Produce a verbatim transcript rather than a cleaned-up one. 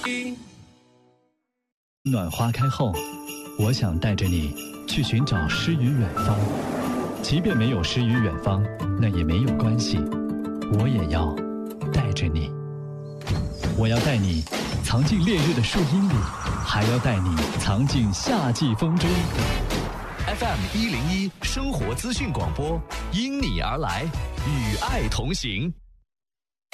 暖花开后，我想带着你去寻找诗与远方，即便没有诗与远方，那也没有关系，我也要带着你。我要带你藏进烈日的树荫里，还要带你藏进夏季风中。 F M 一零一生活资讯广播，因你而来，与爱同行。